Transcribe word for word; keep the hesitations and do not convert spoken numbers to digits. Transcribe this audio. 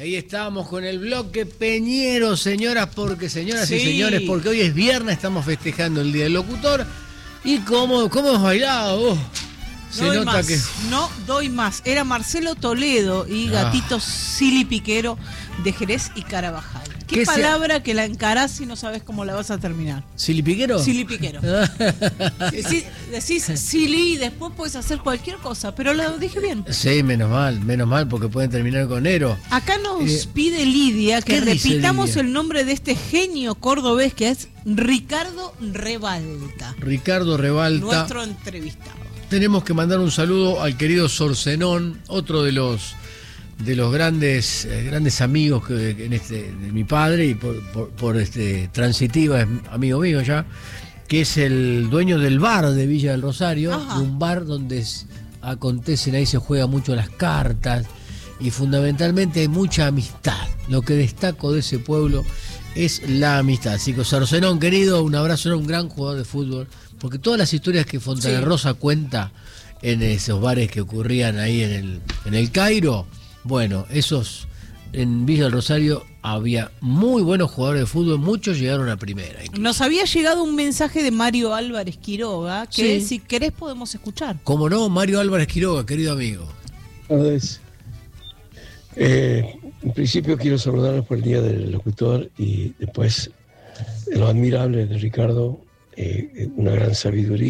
Ahí estamos con el bloque Peñero, señoras, porque señoras Sí. y señores, porque hoy es viernes, estamos festejando el Día del Locutor. ¿Y cómo, cómo hemos bailado vos? Se No doy nota más, que... no doy más. Era Marcelo Toledo y Ah. Gatito Sili Piquero de Jerez y Carabajal. Qué, ¿Qué palabra sea? Que la encarás y no sabes cómo la vas a terminar. ¿Sili Piquero? Sili Piquero. Decís, decís Sili y después puedes hacer cualquier cosa, pero lo dije bien. Sí, menos mal, menos mal, porque pueden terminar con Ero. Acá nos Eh, pide Lidia que ¿qué dice repitamos Lidia? el nombre de este genio cordobés que es Ricardo Rebalta, Ricardo Rebalta. nuestro entrevistado. Tenemos que mandar un saludo al querido Sorcenón, otro de los de los grandes eh, grandes amigos que, que en este de mi padre y por, por, por este transitiva es amigo mío ya, que es el dueño del bar de Villa del Rosario, Ajá. de un bar donde es, acontecen, ahí se juega mucho las cartas y fundamentalmente hay mucha amistad. Lo que destaco de ese pueblo es la amistad. Así que Sorcenón, querido, un abrazo, era un gran jugador de fútbol, porque todas las historias que Fontana Sí. Rosa cuenta en esos bares que ocurrían ahí en el, en el Cairo, bueno, esos en Villa del Rosario había muy buenos jugadores de fútbol, muchos llegaron a primera. incluso. Nos había llegado un mensaje de Mario Álvarez Quiroga que Sí. si querés podemos escuchar. Como no, Mario Álvarez Quiroga, querido amigo. Tardes. Eh, en principio quiero saludarlos por el Día del Locutor y después lo admirable de Ricardo, eh, una gran sabiduría.